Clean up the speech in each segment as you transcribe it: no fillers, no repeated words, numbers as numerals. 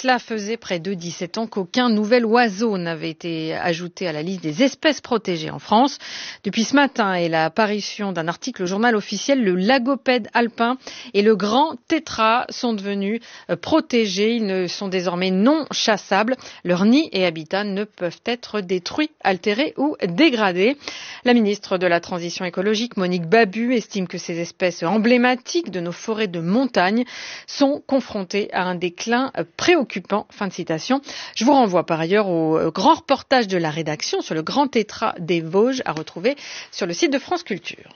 Cela faisait près de 17 ans qu'aucun nouvel oiseau n'avait été ajouté à la liste des espèces protégées en France. Depuis ce matin et l'apparition d'un article au journal officiel, le lagopède alpin et le grand tétras sont devenus protégés. Ils ne sont désormais non chassables. Leurs nids et habitats ne peuvent être détruits, altérés ou dégradés. La ministre de la Transition écologique, Monique Babu, estime que ces espèces emblématiques de nos forêts de montagne sont confrontées à un déclin préoccupant. Fin de citation. Je vous renvoie par ailleurs au grand reportage de la rédaction sur le grand tétras des Vosges à retrouver sur le site de France Culture.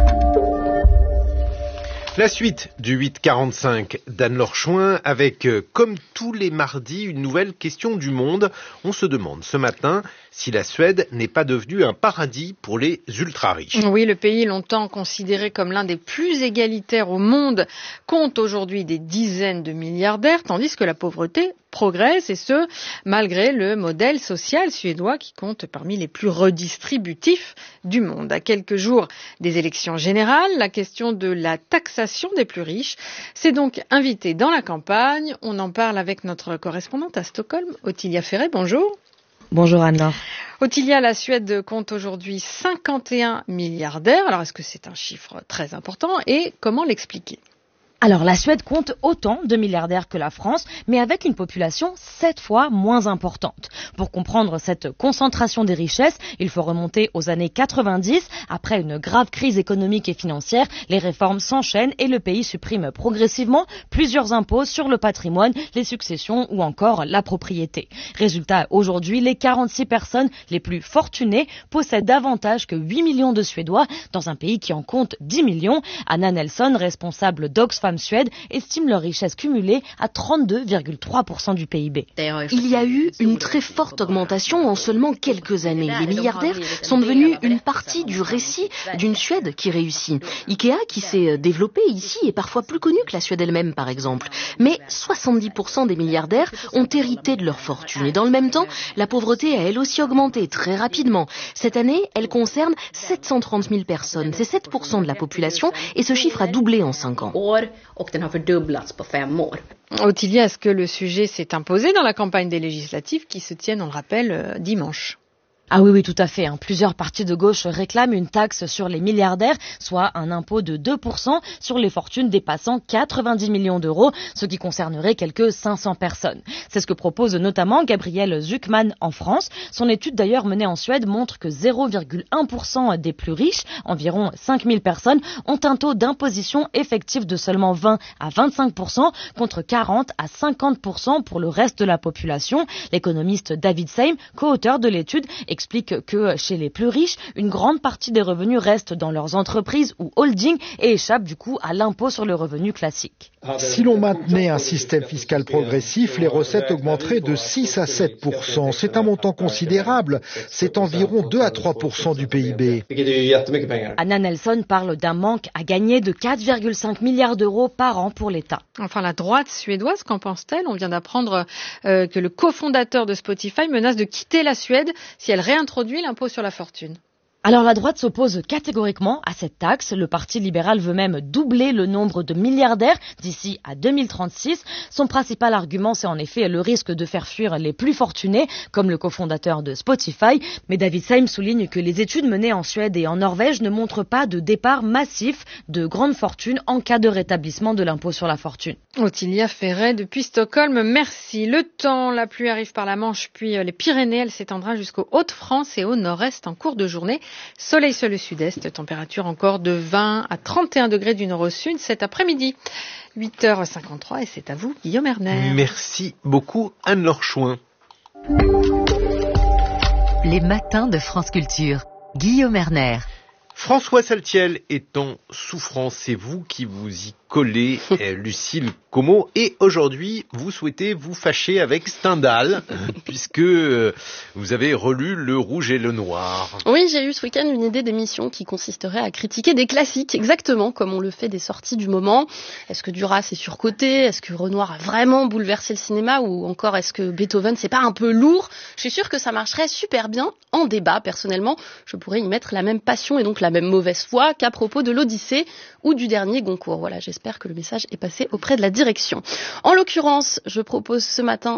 La suite du 8-45 d'Anne-Laure Chouin avec, comme tous les mardis, une nouvelle question du monde. On se demande ce matin si la Suède n'est pas devenue un paradis pour les ultra-riches. Oui, le pays longtemps considéré comme l'un des plus égalitaires au monde compte aujourd'hui des dizaines de milliardaires, tandis que la pauvreté progresse, et ce, malgré le modèle social suédois qui compte parmi les plus redistributifs du monde. À quelques jours des élections générales, la question de la taxation des plus riches s'est donc invitée dans la campagne. On en parle avec notre correspondante à Stockholm, Ottilia Ferret. Bonjour. Bonjour Anna. Ottilia, la Suède compte aujourd'hui 51 milliardaires. Alors, est-ce que c'est un chiffre très important et comment l'expliquer ? Alors, la Suède compte autant de milliardaires que la France, mais avec une population 7 fois moins importante. Pour comprendre cette concentration des richesses, il faut remonter aux années 90. Après une grave crise économique et financière, les réformes s'enchaînent et le pays supprime progressivement plusieurs impôts sur le patrimoine, les successions ou encore la propriété. Résultat, aujourd'hui, les 46 personnes les plus fortunées possèdent davantage que 8 millions de Suédois dans un pays qui en compte 10 millions. Anna Nelson, responsable d'Oxfam Suède, estime leur richesse cumulée à 32,3% du PIB. Il y a eu une très forte augmentation en seulement quelques années. Les milliardaires sont devenus une partie du récit d'une Suède qui réussit. Ikea, qui s'est développé ici, est parfois plus connu que la Suède elle-même, par exemple. Mais 70% des milliardaires ont hérité de leur fortune. Et dans le même temps, la pauvreté a elle aussi augmenté très rapidement. Cette année, elle concerne 730 000 personnes. C'est 7% de la population et ce chiffre a doublé en 5 ans. Ottilia, est-ce que le sujet s'est imposé dans la campagne des législatives qui se tiennent, on le rappelle, dimanche ? Ah oui, tout à fait. Plusieurs partis de gauche réclament une taxe sur les milliardaires, soit un impôt de 2% sur les fortunes dépassant 90 millions d'euros, ce qui concernerait quelques 500 personnes. C'est ce que propose notamment Gabriel Zucman en France. Son étude d'ailleurs menée en Suède montre que 0,1% des plus riches, environ 5000 personnes, ont un taux d'imposition effectif de seulement 20 à 25% contre 40 à 50% pour le reste de la population. L'économiste David Seim, co-auteur de l'étude, explique que chez les plus riches, une grande partie des revenus restent dans leurs entreprises ou holdings et échappent du coup à l'impôt sur le revenu classique. Si l'on maintenait un système fiscal progressif, les recettes augmenteraient de 6 à 7%. C'est un montant considérable. C'est environ 2 à 3% du PIB. Anna Nelson parle d'un manque à gagner de 4,5 milliards d'euros par an pour l'État. Enfin, la droite suédoise, qu'en pense-t-elle ? On vient d'apprendre que le cofondateur de Spotify menace de quitter la Suède si elle réintroduit l'impôt sur la fortune. Alors la droite s'oppose catégoriquement à cette taxe. Le Parti libéral veut même doubler le nombre de milliardaires d'ici à 2036. Son principal argument, c'est en effet le risque de faire fuir les plus fortunés, comme le cofondateur de Spotify. Mais David Seim souligne que les études menées en Suède et en Norvège ne montrent pas de départ massif de grandes fortunes en cas de rétablissement de l'impôt sur la fortune. Ottilia Ferret depuis Stockholm, merci. Le temps, la pluie arrive par la Manche, puis les Pyrénées, elle s'étendra jusqu'aux Hauts-de-France et au nord-est en cours de journée. Soleil sur le sud-est, température encore de 20 à 31 degrés du nord au sud cet après-midi. 8h53 et c'est à vous, Guillaume Erner. Merci beaucoup, Anne-Laure Chouin. Les matins de France Culture, Guillaume Erner. François Saltiel est en souffrance, c'est vous qui vous y collez, Lucille Como, et aujourd'hui vous souhaitez vous fâcher avec Stendhal, puisque vous avez relu Le Rouge et le Noir. Oui, j'ai eu ce week-end une idée d'émission qui consisterait à critiquer des classiques, exactement comme on le fait des sorties du moment. Est-ce que Duras est surcoté ? Est-ce que Renoir a vraiment bouleversé le cinéma ? Ou encore est-ce que Beethoven c'est pas un peu lourd ? Je suis sûre que ça marcherait super bien en débat. Personnellement, je pourrais y mettre la même passion et donc la même mauvaise foi qu'à propos de l'Odyssée ou du dernier Goncourt. Voilà, j'espère que le message est passé auprès de la direction. En l'occurrence, je propose ce matin